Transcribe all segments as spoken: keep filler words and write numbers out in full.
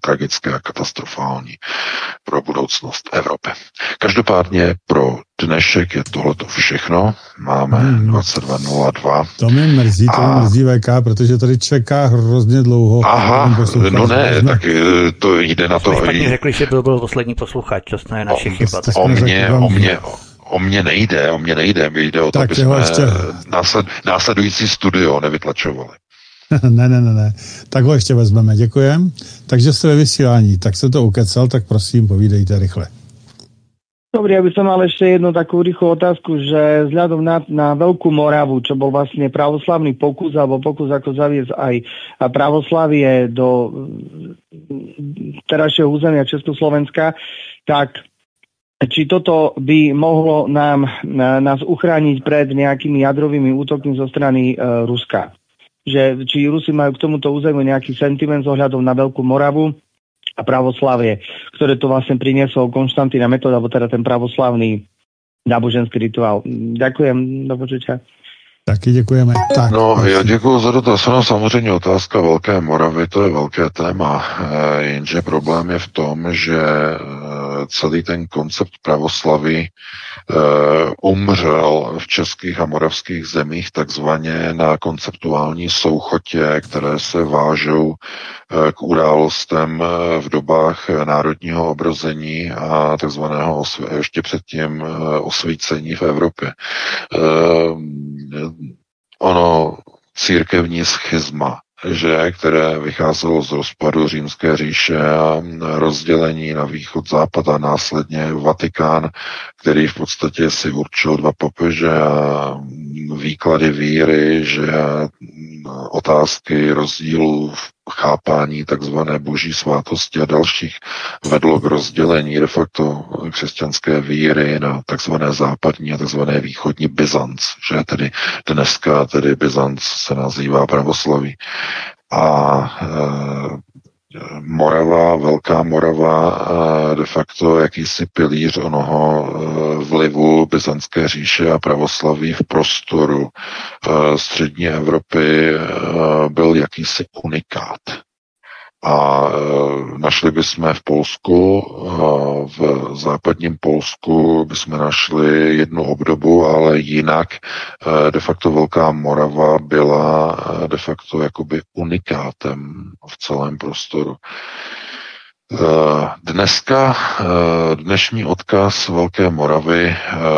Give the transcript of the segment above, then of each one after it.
tragické a katastrofální pro budoucnost Evropy. Každopádně pro dnešek je tohleto všechno. Máme hmm. dvacet dva nula dva. To mě mrzí, to mě mrzí V K, protože tady čeká hrozně dlouho. Aha, no ne, jsme... tak to jde na to. Jsme řekli, že byl, byl poslední posluchač, to je naše chyba. O mě, o mě, o mě nejde, o mě nejde, mi jde o to, aby jsme ještě... násled, následující studio nevytlačovali. ne, ne, ne, ne. Tak ho ještě vezmeme, děkujem. Takže jste ve vysílání, tak se to ukecal, tak prosím, povídejte rychle. Dobrý, ja by som mal ešte jednu takú rýchlu otázku, že vzhľadom na, na Veľkú Moravu, čo bol vlastne pravoslavný pokus, alebo pokus ako zaviesť aj pravoslavie do terajšieho územia Československa, tak či toto by mohlo nám, nás uchrániť pred nejakými jadrovými útokmi zo strany e, Ruska. Že, či Rusi majú k tomuto územiu nejaký sentiment s ohľadom na Veľkú Moravu a pravoslavie, ktoré to vlastne priniesol Konštantín a Metoda, alebo teda ten pravoslavný náboženský rituál. Ďakujem, do počutia. Taky děkujeme. Tak, no, já děkuji za dotaz. No, samozřejmě otázka Velké Moravy, to je velké téma, jenže problém je v tom, že celý ten koncept pravoslaví umřel v českých a moravských zemích takzvaně na konceptuální souchotě, které se vážou k událostem v dobách národního obrození a takzvaného ještě předtím osvícení v Evropě. Ono církevní schizma, že, které vycházelo z rozpadu Římské říše a rozdělení na východ, západ a následně Vatikán, který v podstatě si určil dva papeže a výklady víry, že otázky rozdílu v chápání takzvané boží svátosti a dalších vedlo k rozdělení de facto křesťanské víry na takzvané západní a takzvané východní Byzanc, že tedy dneska tedy Byzanc se nazývá pravoslaví. A e, Morava, Velká Morava, de facto jakýsi pilíř onoho vlivu byzantské říše a pravoslaví v prostoru střední Evropy byl jakýsi unikát. A našli bychom v Polsku, v západním Polsku bychom našli jednu obdobu, ale jinak de facto Velká Morava byla de facto jakoby unikátem v celém prostoru. Dneska, dnešní odkaz Velké Moravy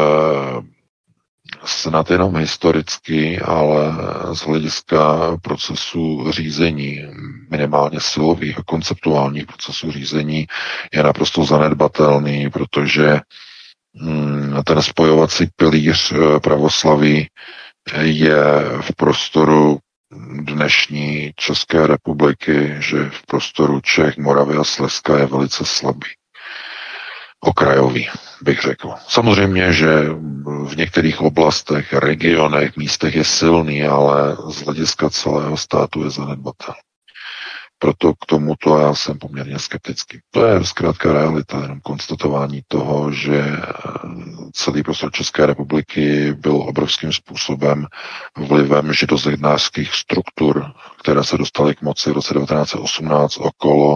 snad jenom historicky, ale z hlediska procesu řízení, minimálně silových a konceptuálních procesů řízení, je naprosto zanedbatelný, protože ten spojovací pilíř pravoslaví je v prostoru dnešní České republiky, že v prostoru Čech, Moravy a Slezska je velice slabý. Okrajový, bych řekl. Samozřejmě, že v některých oblastech, regionech, místech je silný, ale z hlediska celého státu je zanedbatelný. Proto k tomuto já jsem poměrně skeptický. To je zkrátka realita, jenom konstatování toho, že celý prostor České republiky byl obrovským způsobem vlivem židozednářských struktur, které se dostaly k moci v roce devatenáct set osmnáct okolo,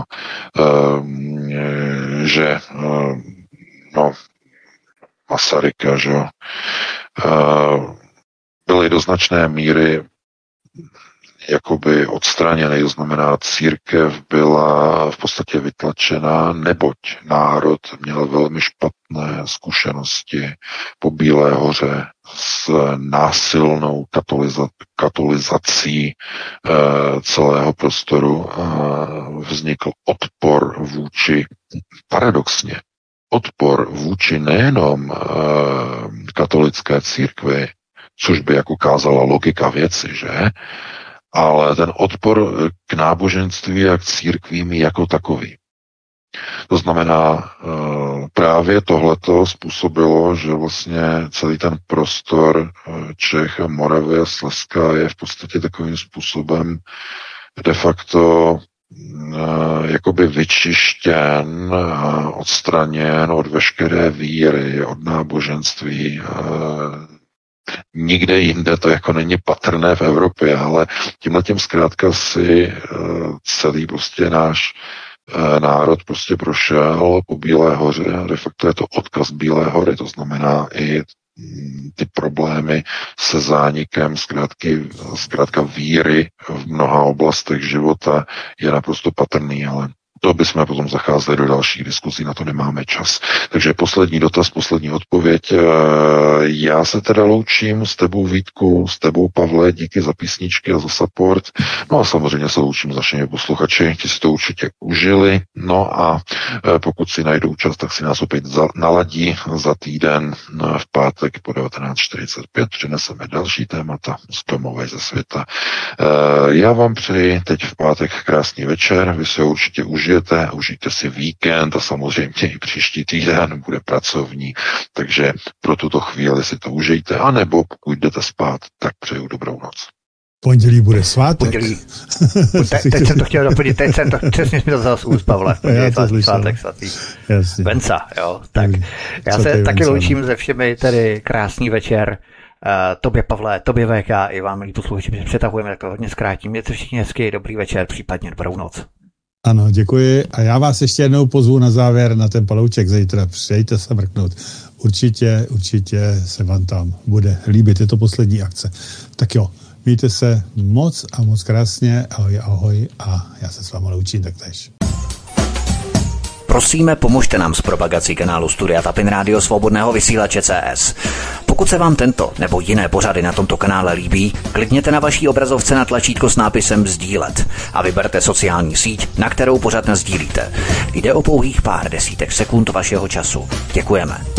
že no, Masaryka, že byly do značné míry jakoby odstraněny, to znamená církev byla v podstatě vytlačena, neboť národ měl velmi špatné zkušenosti po Bílé hoře s násilnou katoliza- katolizací e, celého prostoru. E, vznikl odpor vůči, paradoxně, odpor vůči nejenom e, katolické církvi, což by jako kázala logika věci, že? Ale ten odpor k náboženství a k církvím jako takový. To znamená, právě tohleto způsobilo, že vlastně celý ten prostor Čech a Moravy a Slezska je v podstatě takovým způsobem de facto jakoby vyčištěn, odstraněn od veškeré víry, od náboženství. Nikde jinde to jako není patrné v Evropě, ale tímhletím zkrátka si celý prostě náš národ prostě prošel po Bílé hoře, de facto je to odkaz Bílé hory, to znamená i ty problémy se zánikem zkrátky, zkrátka víry v mnoha oblastech života je naprosto patrný, ale to bychom potom zacházeli do dalších diskuzí, na to nemáme čas. Takže poslední dotaz, poslední odpověď. Já se teda loučím s tebou, Vítku, s tebou, Pavle, díky za písničky a za support. No a samozřejmě se loučím s našimi posluchači, ti si to určitě užili. No a pokud si najdou čas, tak si nás opět za, naladí za týden v pátek po devatenáct čtyřicet pět. Přineseme další témata z domova ze světa. Já vám přeji teď v pátek krásný večer, vy se určitě užijete. Užijete, užijte si víkend a samozřejmě i příští týden bude pracovní, takže pro tuto chvíli si to užijte, anebo pokud jdete spát, tak přeju dobrou noc. Pondělí bude svátek. Pondělí. Te, teď jsem to chtěl doplnit, teď jsem to, přesně mi to vzal z úst, Pavle. Pondělí, svátek, svátek svatý. Jasně. Venca, jo. Tak já se taky Venca, loučím no. se všemi, tedy krásný večer. Uh, tobě, Pavle, tobě V K, i vám, milí posluchači, přetahujeme, tak to hodně zkrátím. Mějte všichni hezky, dobrý večer, případně dobrou noc. Ano, děkuji. A já vás ještě jednou pozvu na závěr na ten palouček zítra. Přijďte se mrknout. Určitě, určitě se vám tam bude líbit. Je to poslední akce. Tak jo, mějte se moc a moc krásně. Ahoj, ahoj. A já se s vámi loučím taktéž. Prosíme, pomožte nám s propagací kanálu Studia Tapin Rádio Svobodného vysílače C S. Pokud se vám tento nebo jiné pořady na tomto kanále líbí, klikněte na vaší obrazovce na tlačítko s nápisem sdílet a vyberte sociální síť, na kterou pořad nasdílíte. Jde o pouhých pár desítek sekund vašeho času. Děkujeme.